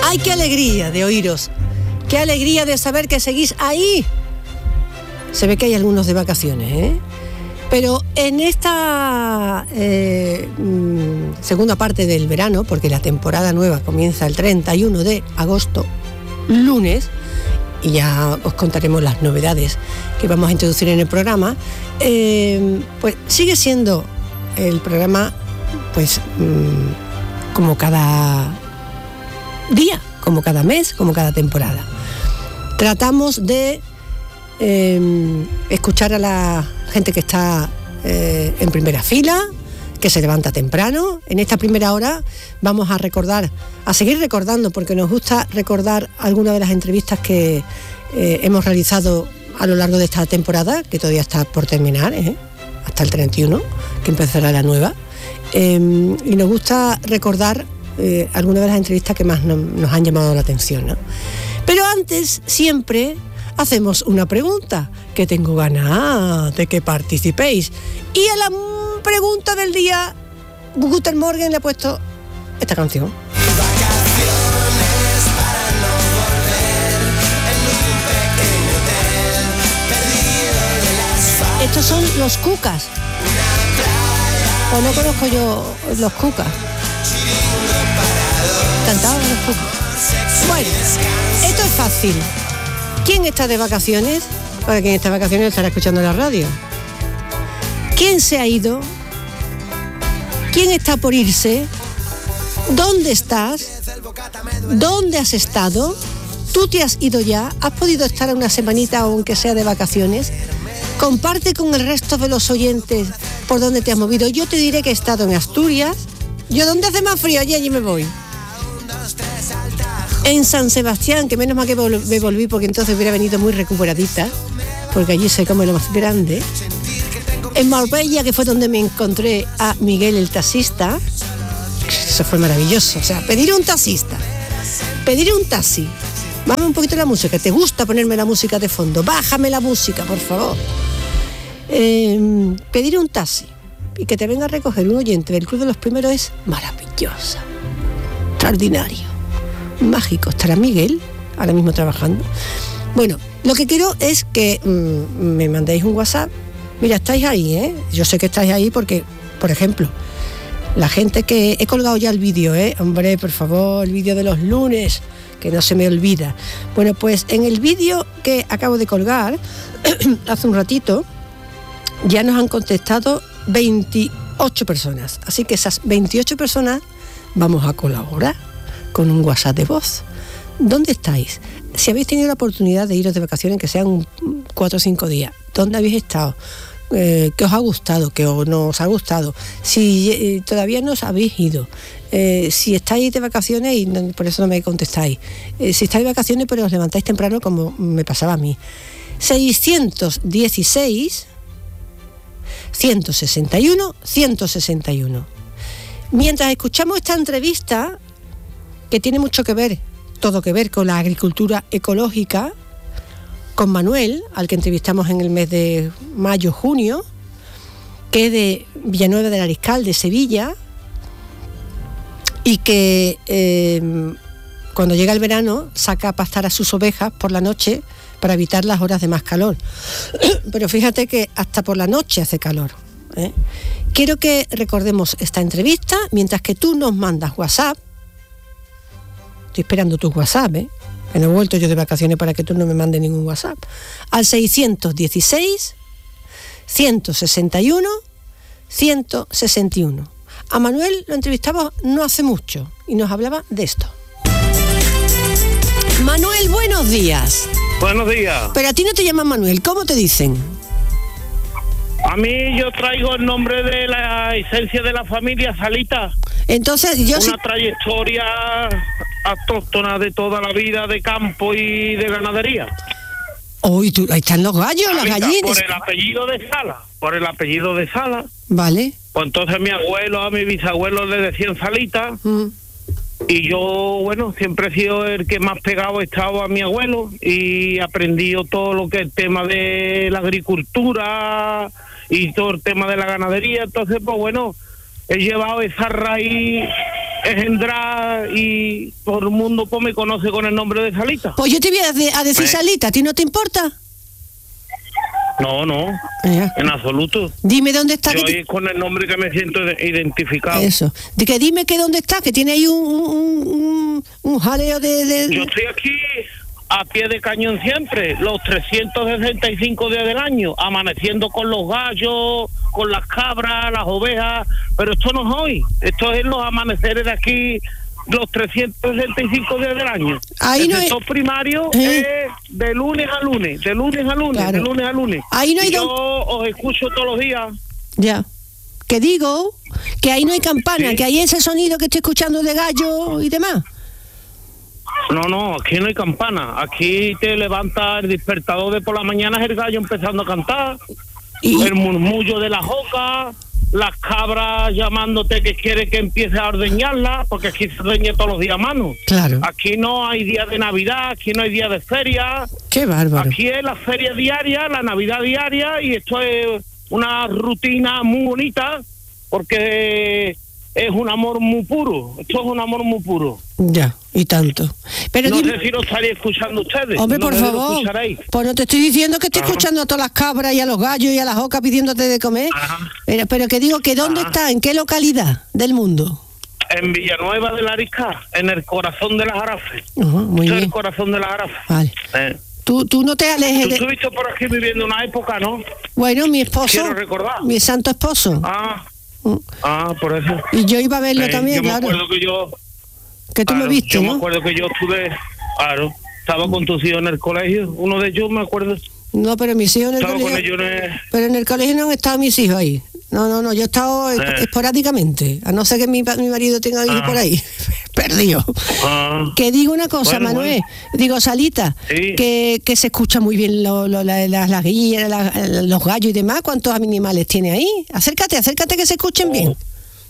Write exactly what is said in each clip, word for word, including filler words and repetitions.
¡Ay, qué alegría de oíros! ¡Qué alegría de saber que seguís ahí! Se ve que hay algunos de vacaciones, ¿eh? Pero en esta eh, segunda parte del verano, porque la temporada nueva comienza el treinta y uno de agosto, lunes, y ya os contaremos las novedades que vamos a introducir en el programa, eh, pues sigue siendo el programa pues mmm, como cada día, como cada mes, como cada temporada. Tratamos de eh, escuchar a la gente que está eh, en primera fila, que se levanta temprano. En esta primera hora vamos a recordar, a seguir recordando, porque nos gusta recordar algunas de las entrevistas que eh, hemos realizado a lo largo de esta temporada, que todavía está por terminar, ¿eh? hasta el treinta y uno, que empezará la nueva. Eh, y nos gusta recordar eh, algunas de las entrevistas que más no, nos han llamado la atención, ¿no? Pero antes, siempre hacemos una pregunta, que tengo ganas de que participéis. Y a la pregunta del día, Guten Morgen le ha puesto esta canción. Estos son los Cucas. O no conozco yo los Cucas. Cantaban los Cucas. Bueno, esto es fácil. ¿Quién está de vacaciones? Para quien está de vacaciones estará escuchando la radio. ¿Quién se ha ido? ¿Quién está por irse? ¿Dónde estás? ¿Dónde has estado? ¿Tú te has ido ya? ¿Has podido estar una semanita aunque sea de vacaciones? Comparte con el resto de los oyentes por dónde te has movido. Yo te diré que he estado en Asturias. Yo donde hace más frío, allí, allí me voy. En San Sebastián, que menos mal que me volví porque entonces hubiera venido muy recuperadita, porque allí se come lo más grande. En Marbella, que fue donde me encontré a Miguel el taxista. Eso fue maravilloso. O sea, pedir un taxista, pedir un taxi. Bájame un poquito la música. ¿Te gusta ponerme la música de fondo? Bájame la música, por favor. Eh, pedir un taxi y que te venga a recoger un oyente del Club de los Primeros es maravillosa, extraordinario, mágico. Estará Miguel ahora mismo trabajando. Bueno, lo que quiero es que mmm, me mandéis un WhatsApp. Mira, estáis ahí, ¿eh? Yo sé que estáis ahí porque, por ejemplo, la gente que... He colgado ya el vídeo, ¿eh? Hombre, por favor, el vídeo de los lunes, que no se me olvida. Bueno, pues en el vídeo que acabo de colgar, hace un ratito, ya nos han contestado veintiocho personas. Así que esas veintiocho personas vamos a colaborar con un WhatsApp de voz. ¿Dónde estáis? Si habéis tenido la oportunidad de iros de vacaciones, que sean cuatro o cinco días, ¿dónde habéis estado? Eh, ¿Qué os ha gustado? ¿Qué no os ha gustado? Si eh, todavía no os habéis ido, eh, si estáis de vacaciones y no, por eso no me contestáis, eh, si estáis de vacaciones pero os levantáis temprano como me pasaba a mí. seiscientos dieciséis, ciento sesenta y uno, ciento sesenta y uno. Mientras escuchamos esta entrevista, que tiene mucho que ver, todo que ver con la agricultura ecológica, con Manuel, al que entrevistamos en el mes de mayo, junio, que es de Villanueva del Ariscal, de Sevilla, y que eh, cuando llega el verano saca a pastar a sus ovejas por la noche para evitar las horas de más calor. Pero fíjate que hasta por la noche hace calor, ¿eh? Quiero que recordemos esta entrevista mientras que tú nos mandas WhatsApp. Estoy esperando tus WhatsApp, ¿eh? Que no he vuelto yo de vacaciones para que tú no me mandes ningún WhatsApp. Al seiscientos dieciséis, ciento sesenta y uno, ciento sesenta y uno. A Manuel lo entrevistamos no hace mucho y nos hablaba de esto. Manuel, buenos días. Buenos días. Pero a ti no te llaman Manuel, ¿cómo te dicen? A mí yo traigo el nombre de la esencia de la familia Salita. Entonces yo Una sí... trayectoria autóctona de toda la vida de campo y de ganadería. Uy, tú, ahí están los gallos, Salita, las gallinas. Por el apellido de Sala, por el apellido de Sala. Vale. Pues entonces mi abuelo, a mi bisabuelo le decían Salita. Mm. Y yo, bueno, siempre he sido el que más pegado he estado a mi abuelo y he aprendido todo lo que es el tema de la agricultura y todo el tema de la ganadería. Entonces, pues bueno, he llevado esa raíz engendrar y todo el mundo pues me conoce con el nombre de Salita. Pues yo te voy a, de- a decir ¿Eh? Salita, ¿a ti no te importa? No, no, Ya. en absoluto. Dime dónde está. Yo que te- es con el nombre que me siento de- identificado. Eso. De que dime que dónde está, que tiene ahí un, un, un, un jaleo de... de- Yo estoy aquí a pie de cañón siempre, los trescientos sesenta y cinco días del año, amaneciendo con los gallos, con las cabras, las ovejas, pero esto no es hoy, esto es los amaneceres de aquí, los trescientos sesenta y cinco días del año. Ahí El no hay- sector primario ¿Eh? es de lunes a lunes, de lunes a lunes, Claro. de lunes a lunes. Ahí no hay Y yo don- os escucho todos los días. Ya. Que digo que ahí no hay campana, Sí. que hay ese sonido que estoy escuchando de gallo y demás. No, no, aquí no hay campana. Aquí te levanta el despertador de por la mañana, es el gallo empezando a cantar, Y, el murmullo de las ocas, las cabras llamándote que quiere que empiece a ordeñarla, porque aquí se ordeña todos los días a mano. claro. Aquí no hay día de Navidad, aquí no hay día de feria, Qué bárbaro. aquí es la feria diaria, la Navidad diaria, y esto es una rutina muy bonita, porque es un amor muy puro, esto es un amor muy puro. Ya, y tanto. Pero No dime, sé si lo estaréis escuchando ustedes. hombre, no por sé si lo favor, escucharéis. pues no te estoy diciendo que estoy Ajá. escuchando a todas las cabras y a los gallos y a las ocas pidiéndote de comer, Ajá. pero, pero que digo que dónde Ajá. está, en qué localidad del mundo. En Villanueva de la Arisca, en el corazón de las Arafes. Ajá, muy Esto es bien. el corazón de las Arafes. Vale. Eh. Tú, tú no te alejes Tú de... estuviste por aquí viviendo una época, ¿no? Bueno, mi esposo, Quiero recordar. mi santo esposo. Ah, Mm. ah, por eso. Y yo iba a verlo Eh, también, yo me claro. acuerdo que yo... Que tú me claro, viste, yo me ¿no? acuerdo que yo estuve... Claro, estaba con tus hijos en el colegio. Uno de ellos, me acuerdo. No, pero mis hijos en el Estaba con colegio... ellos en el... Pero en el colegio no han estado mis hijos ahí. No, no, no, yo he estado Eh. esporádicamente. A no ser que mi, pa- mi marido tenga hijos Ah. por ahí. Perdido. Ah, Que digo una cosa, Bueno, Manuel. Digo, Salita, Sí. que, que se escucha muy bien lo, lo- la- las las guillas, la- los gallos y demás. ¿Cuántos animales tiene ahí? Acércate, acércate que se escuchen bien.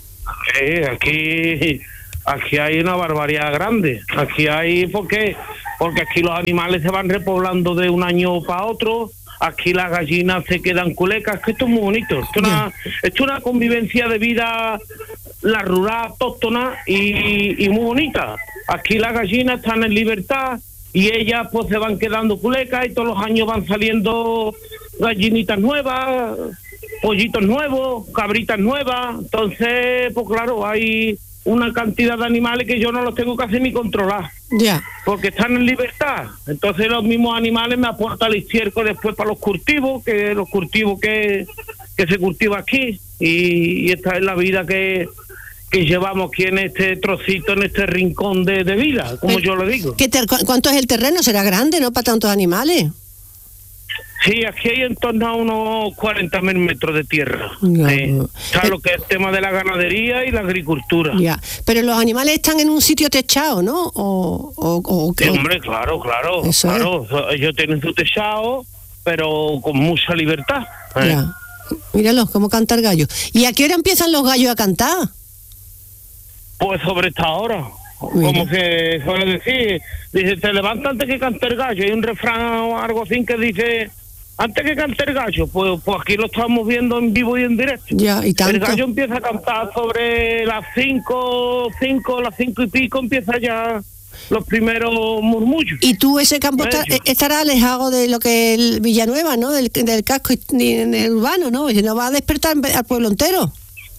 eh, aquí... Aquí hay una barbaridad grande. Aquí hay... ¿Por qué? Porque aquí los animales se van repoblando de un año para otro. Aquí las gallinas se quedan culecas. Que esto es muy bonito. Esto es una, esto es una convivencia de vida, la rural, autóctona y, y muy bonita. Aquí las gallinas están en libertad y ellas pues se van quedando culecas y todos los años van saliendo gallinitas nuevas, pollitos nuevos, cabritas nuevas. Entonces, pues claro, hay una cantidad de animales que yo no los tengo casi ni controlar, Ya. porque están en libertad. Entonces los mismos animales me aportan el estiércol después para los cultivos, que los cultivos que, que se cultiva aquí, y, y esta es la vida que, que llevamos aquí en este trocito, en este rincón de, de vida, como Pero, yo lo digo. ¿Qué ter- cu- ¿Cuánto es el terreno? ¿Será grande, no, para tantos animales? Sí, aquí hay en torno a unos cuarenta mil metros de tierra. Ya. Sí. Está Eh, lo que es el tema de la ganadería y la agricultura. Ya. Pero los animales están en un sitio techado, ¿no? O, o, o- Sí, o- hombre, claro, claro, Eso claro. So- Ellos tienen su techado, pero con mucha libertad. ¿eh? Ya. Míralos, cómo canta el gallo. ¿Y a qué hora empiezan los gallos a cantar? Pues sobre esta hora. Mira. Como se suele decir, dice, te levanta antes que cante el gallo. Hay un refrán o algo así que dice, antes que cante el gallo, pues, pues aquí lo estamos viendo en vivo y en directo. Ya, y El tanto. gallo empieza a cantar sobre las cinco, cinco, las cinco y pico, empieza ya los primeros murmullos. Y tú, ese campo está- Bello. estará alejado de lo que es el Villanueva, ¿no? Del, del casco y- en el urbano, ¿no? Y no va a despertar al pueblo entero.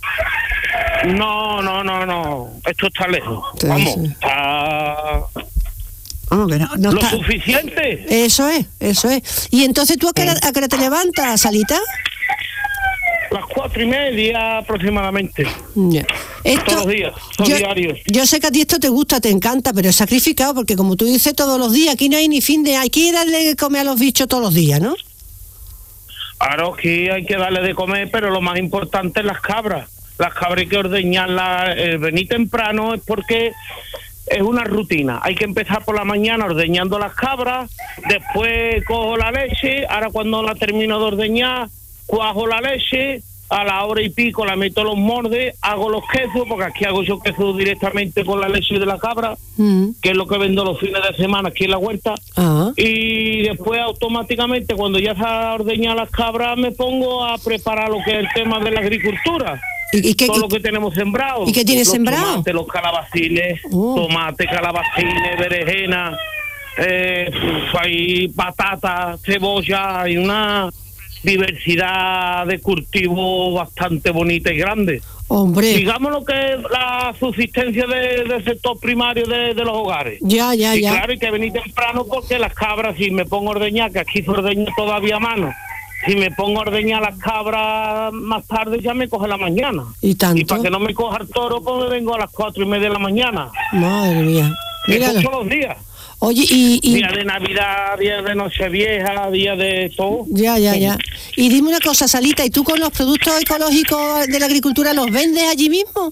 No, no, no, no. Esto está lejos. Sí, Vamos, sí. está Vamos, que no, no lo está- suficiente. Eso es, eso es. Y entonces tú a qué hora, a qué hora te levantas, Salita. Las cuatro y media aproximadamente. Ya. Esto, Todos los días, son yo, diarios. yo sé que a ti esto te gusta, te encanta, pero es sacrificado porque como tú dices todos los días, aquí no hay ni fin de... Hay que darle de comer a los bichos todos los días, ¿no? Claro que hay que darle de comer, pero lo más importante es las cabras. Las cabras hay que ordeñarlas, eh, venir temprano es porque es una rutina. Hay que empezar por la mañana ordeñando las cabras, después cojo la leche, ahora cuando la termino de ordeñar, cuajo la leche, a la hora y pico la meto los mordes, hago los quesos, porque aquí hago yo queso directamente con la leche de la cabra, Mm. que es lo que vendo los fines de semana aquí en la huerta. Ah, Y después automáticamente cuando ya se ha ordeñado las cabras me pongo a preparar lo que es el tema de la agricultura. ¿Y, y qué, todo y, lo que tenemos sembrado. ¿Y qué tienes los sembrado? Tomates, los calabacines, oh. tomate, calabacines, berenjena, eh, hay patata, cebolla, hay una diversidad de cultivos bastante bonita y grande. Hombre. Digamos lo que es la subsistencia de, del sector primario de, de los hogares. Ya, ya, y ya. claro, hay que venir temprano porque las cabras, si me pongo a ordeñar, que aquí se ordeña todavía a mano, si me pongo a ordeñar las cabras más tarde ya me coge la mañana. ¿Y tanto? Y para que no me coja el toro, pues me vengo a las cuatro y media de la mañana. Madre mía. Eso todos los días. Oye, y, y... Día de Navidad, día de Nochevieja, día de todo. Ya, ya, ya. Y dime una cosa, Salita, ¿y tú con los productos ecológicos de la agricultura los vendes allí mismo?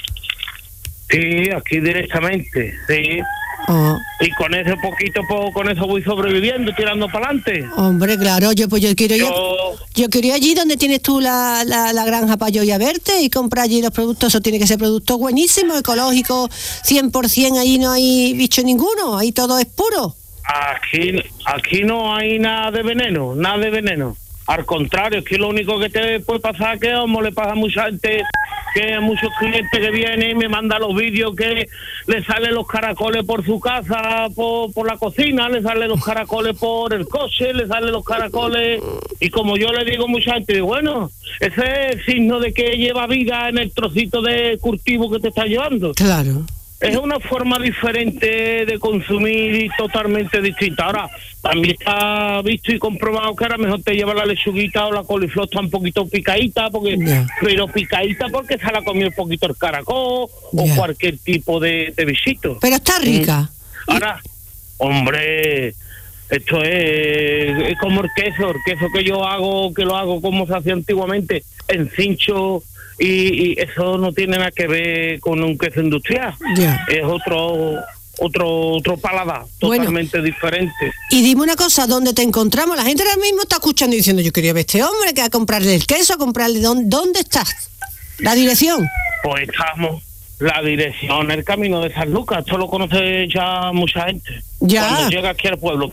Sí, aquí directamente, sí. Oh. Y con ese poquito, pues, con eso voy sobreviviendo, tirando para adelante. Hombre, claro, yo pues yo quiero yo... ir, yo quiero ir allí donde tienes tú la, la, la granja para yo ir a verte y comprar allí los productos. Eso tiene que ser productos buenísimos, ecológicos, cien por ciento, ahí no hay bicho ninguno, ahí todo es puro. Aquí, aquí no hay nada de veneno, nada de veneno. Al contrario, aquí lo único que te puede pasar que como le pasa a mucha gente, que a muchos clientes que vienen y me mandan los vídeos que le salen los caracoles por su casa, por, por la cocina, le salen los caracoles por el coche, le salen los caracoles, y como yo le digo a mucha gente, bueno, ese es el signo de que lleva vida en el trocito de cultivo que te está llevando. Claro. Es una forma diferente de consumir y totalmente distinta. Ahora, también está visto y comprobado que ahora mejor te lleva la lechuguita o la coliflor está un poquito picadita, porque yeah. pero picadita porque se la comió un poquito el caracol yeah. o cualquier tipo de, de bichito. Pero está rica. Mm. Ahora, hombre, esto es, es como el queso, el queso que yo hago, que lo hago como se hacía antiguamente, en cincho. Y, y eso no tiene nada que ver con un queso industrial. Yeah. Es otro otro otro paladar, totalmente bueno, diferente. Y dime una cosa, ¿dónde te encontramos? La gente ahora mismo está escuchando y diciendo, yo quería ver a este hombre, que a comprarle el queso, a comprarle... ¿Dónde, dónde estás? ¿La dirección? Pues estamos... La dirección, el Camino de San Lucas, esto lo conoce ya mucha gente. Ya. Cuando llega aquí al pueblo,